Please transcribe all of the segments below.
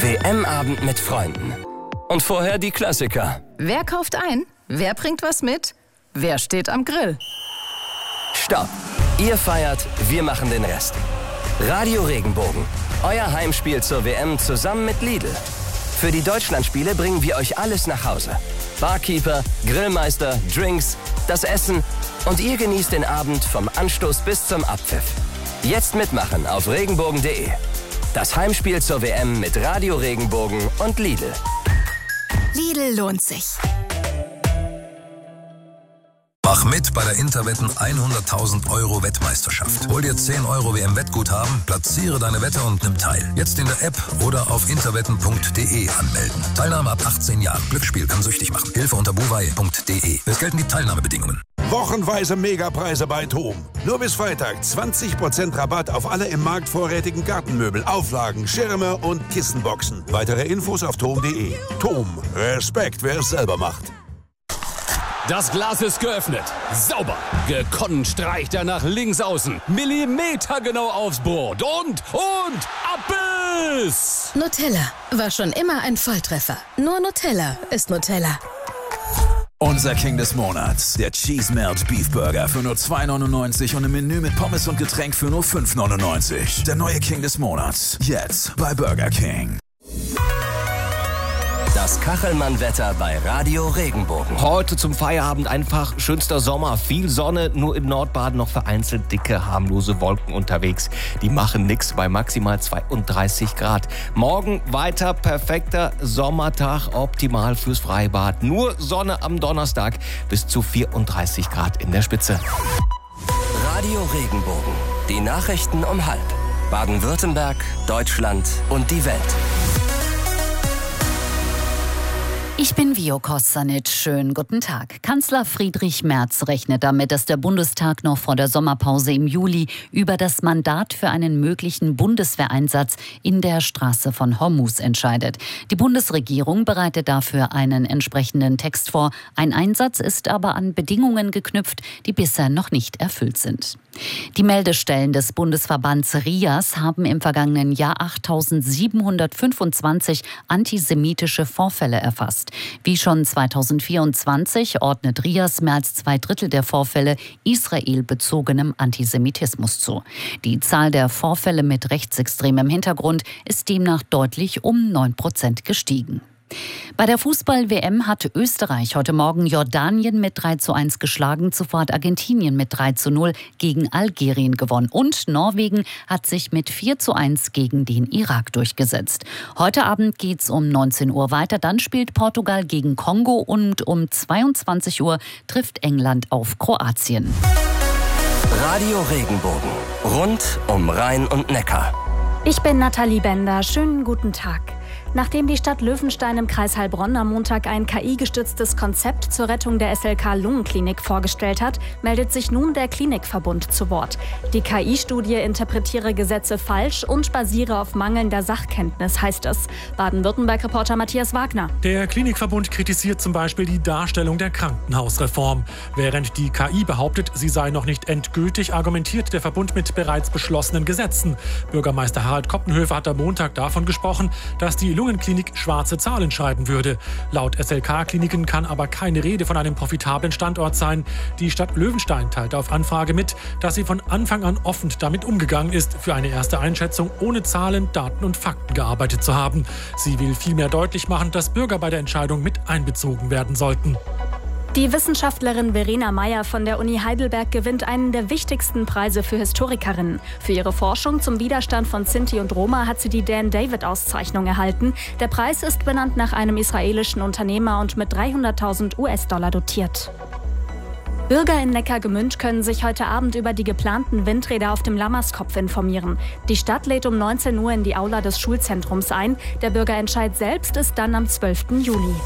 WM-Abend mit Freunden. Und vorher die Klassiker. Wer kauft ein? Wer bringt was mit? Wer steht am Grill? Stopp! Ihr feiert, wir machen den Rest. Radio Regenbogen. Euer Heimspiel zur WM zusammen mit Lidl. Für die Deutschlandspiele bringen wir euch alles nach Hause. Barkeeper, Grillmeister, Drinks, das Essen und ihr genießt den Abend vom Anstoß bis zum Abpfiff. Jetzt mitmachen auf regenbogen.de. Das Heimspiel zur WM mit Radio Regenbogen und Lidl. Lidl lohnt sich. Mach mit bei der Interwetten 100.000 € Wettmeisterschaft. Hol dir 10 € WM-Wettguthaben, platziere deine Wette und nimm teil. Jetzt in der App oder auf interwetten.de anmelden. Teilnahme ab 18 Jahren. Glücksspiel kann süchtig machen. Hilfe unter buwei.de. Es gelten die Teilnahmebedingungen. Wochenweise Megapreise bei TOM. Nur bis Freitag 20% Rabatt auf alle im Markt vorrätigen Gartenmöbel, Auflagen, Schirme und Kissenboxen. Weitere Infos auf tom.de. TOM. Respekt, wer es selber macht. Das Glas ist geöffnet. Sauber. Gekonnt streicht er nach links außen. Millimetergenau aufs Brot. Und Abbiss! Nutella war schon immer ein Volltreffer. Nur Nutella ist Nutella. Unser King des Monats, der Cheese Melt Beef Burger für nur 2,99 und im Menü mit Pommes und Getränk für nur 5,99. Der neue King des Monats, jetzt bei Burger King. Das Kachelmann-Wetter bei Radio Regenbogen. Heute zum Feierabend einfach schönster Sommer. Viel Sonne, nur im Nordbaden noch vereinzelt dicke, harmlose Wolken unterwegs. Die machen nix bei maximal 32 Grad. Morgen weiter perfekter Sommertag, optimal fürs Freibad. Nur Sonne am Donnerstag bis zu 34 Grad in der Spitze. Radio Regenbogen. Die Nachrichten um 12:30. Baden-Württemberg, Deutschland und die Welt. Ich bin Vio Kostanic. Schönen guten Tag. Kanzler Friedrich Merz rechnet damit, dass der Bundestag noch vor der Sommerpause im Juli über das Mandat für einen möglichen Bundeswehreinsatz in der Straße von Hormuz entscheidet. Die Bundesregierung bereitet dafür einen entsprechenden Text vor. Ein Einsatz ist aber an Bedingungen geknüpft, die bisher noch nicht erfüllt sind. Die Meldestellen des Bundesverbands RIAS haben im vergangenen Jahr 8.725 antisemitische Vorfälle erfasst. Wie schon 2024 ordnet RIAS mehr als 2/3 der Vorfälle israelbezogenem Antisemitismus zu. Die Zahl der Vorfälle mit rechtsextremem Hintergrund ist demnach deutlich um 9% gestiegen. Bei der Fußball-WM hat Österreich heute Morgen Jordanien mit 3:1 geschlagen. Zuvor hat Argentinien mit 3:0 gegen Algerien gewonnen. Und Norwegen hat sich mit 4:1 gegen den Irak durchgesetzt. Heute Abend geht's um 19 Uhr weiter. Dann spielt Portugal gegen Kongo und um 22 Uhr trifft England auf Kroatien. Radio Regenbogen. Rund um Rhein und Neckar. Ich bin Nathalie Bender. Schönen guten Tag. Nachdem die Stadt Löwenstein im Kreis Heilbronn am Montag ein KI-gestütztes Konzept zur Rettung der SLK Lungenklinik vorgestellt hat, meldet sich nun der Klinikverbund zu Wort. Die KI-Studie interpretiere Gesetze falsch und basiere auf mangelnder Sachkenntnis, heißt es. Baden-Württemberg-Reporter Matthias Wagner. Der Klinikverbund kritisiert zum Beispiel die Darstellung der Krankenhausreform. Während die KI behauptet, sie sei noch nicht endgültig, argumentiert der Verbund mit bereits beschlossenen Gesetzen. Bürgermeister Harald Koppenhöfer hat am Montag davon gesprochen, dass die Lungenklinik schwarze Zahlen schreiben würde. Laut SLK-Kliniken kann aber keine Rede von einem profitablen Standort sein. Die Stadt Löwenstein teilte auf Anfrage mit, dass sie von Anfang an offen damit umgegangen ist, für eine erste Einschätzung ohne Zahlen, Daten und Fakten gearbeitet zu haben. Sie will vielmehr deutlich machen, dass Bürger bei der Entscheidung mit einbezogen werden sollten. Die Wissenschaftlerin Verena Meyer von der Uni Heidelberg gewinnt einen der wichtigsten Preise für Historikerinnen. Für ihre Forschung zum Widerstand von Sinti und Roma hat sie die Dan-David-Auszeichnung erhalten. Der Preis ist benannt nach einem israelischen Unternehmer und mit 300.000 US-Dollar dotiert. Bürger in Neckargemünd können sich heute Abend über die geplanten Windräder auf dem Lammerskopf informieren. Die Stadt lädt um 19 Uhr in die Aula des Schulzentrums ein. Der Bürgerentscheid selbst ist dann am 12. Juli.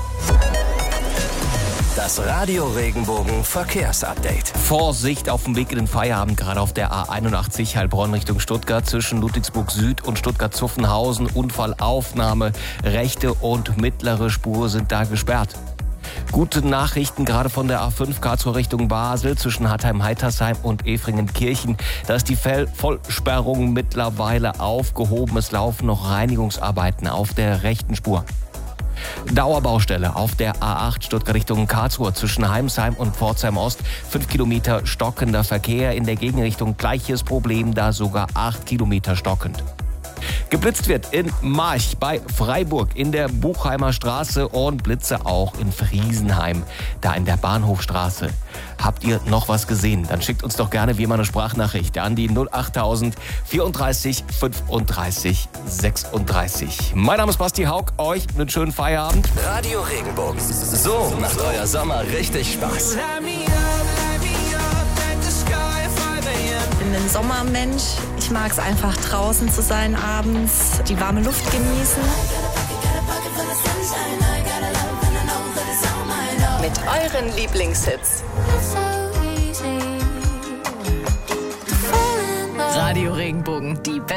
Das Radio Regenbogen Verkehrsupdate. Vorsicht auf dem Weg in den Feierabend, gerade auf der A81 Heilbronn Richtung Stuttgart zwischen Ludwigsburg Süd und Stuttgart-Zuffenhausen. Unfallaufnahme, rechte und mittlere Spur sind da gesperrt. Gute Nachrichten gerade von der A5 Karlsruhe Richtung Basel zwischen Hattheim-Heitersheim und Efringen-Kirchen. Da ist die Vollsperrung mittlerweile aufgehoben. Es laufen noch Reinigungsarbeiten auf der rechten Spur. Dauerbaustelle auf der A8 Stuttgart Richtung Karlsruhe zwischen Heimsheim und Pforzheim Ost. 5 Kilometer stockender Verkehr. In der Gegenrichtung gleiches Problem, da sogar 8 Kilometer stockend. Geblitzt wird in March bei Freiburg in der Buchheimer Straße und Blitze auch in Friesenheim, da in der Bahnhofstraße. Habt ihr noch was gesehen? Dann schickt uns doch gerne wie immer eine Sprachnachricht an die 08000 34 35 36. Mein Name ist Basti Haug, euch einen schönen Feierabend. Radio Regenbogen. So macht euer Sommer richtig Spaß. Ich bin ein Sommermensch. Ich mag es einfach draußen zu sein abends, die warme Luft genießen. Mit euren Lieblingshits. Radio Regenbogen, die